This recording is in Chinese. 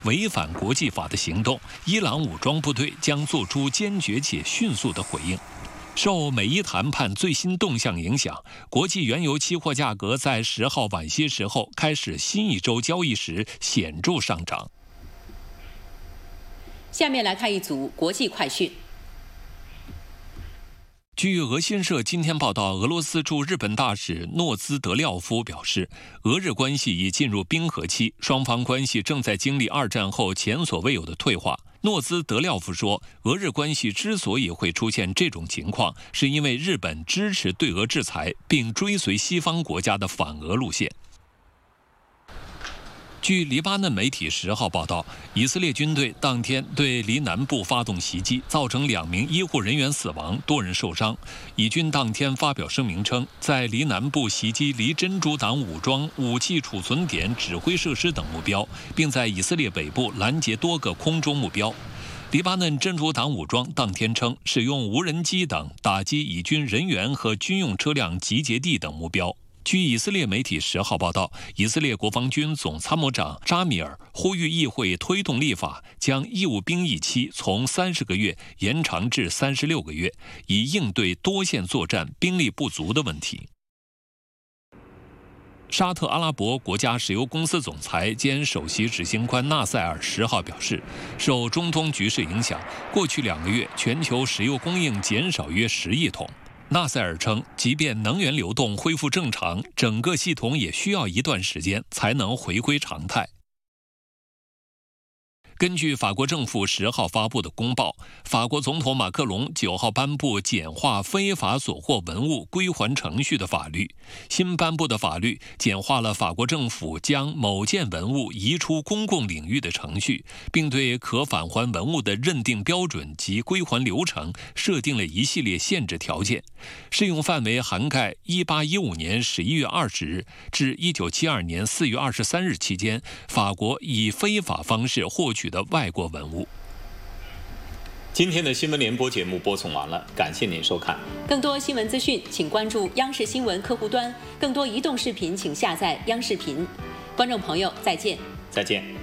违反国际法的行动，伊朗武装部队将做出坚决且迅速的回应。受美伊谈判最新动向影响，国际原油期货价格在10号晚些时候开始新一周交易时显著上涨。 下面来看一组国际快讯。 据俄新社今天报道，俄罗斯驻日本大使诺兹德廖夫表示，俄日关系已进入冰河期，双方关系正在经历2战后前所未有的退化。诺兹德廖夫说，俄日关系之所以会出现这种情况，是因为日本支持对俄制裁，并追随西方国家的反俄路线。据黎巴嫩媒体10号报道，以色列军队当天对黎南部发动袭击，造成2名医护人员死亡，多人受伤。以军当天发表声明称，在黎南部袭击黎真主党武装武器储存点、指挥设施等目标，并在以色列北部拦截多个空中目标。黎巴嫩真主党武装当天称，使用无人机等打击以军人员和军用车辆集结地等目标。据以色列媒体10号报道，以色列国防军总参谋长扎米尔呼吁议会推动立法，将义务兵役期从30个月延长至36个月，以应对多线作战兵力不足的问题。沙特阿拉伯国家石油公司总裁兼首席执行官纳赛尔10号表示，受中东局势影响，过去2个月全球石油供应减少约10亿桶。纳赛尔称，即便能源流动恢复正常，整个系统也需要一段时间才能回归常态。根据法国政府10号发布的公报，法国总统马克龙9号颁布简化非法所获文物归还程序的法律。新颁布的法律简化了法国政府将某件文物移出公共领域的程序，并对可返还文物的认定标准及归还流程设定了一系列限制条件，适用范围涵盖1815年11月20日至1972年4月23日期间，法国以非法方式获取的外国文物。 今天的新闻联播节目播送完了，感谢您收看。 更多新闻资讯，请关注央视新闻客户端；更多移动视频，请下载央视频。观众朋友，再见。 再见。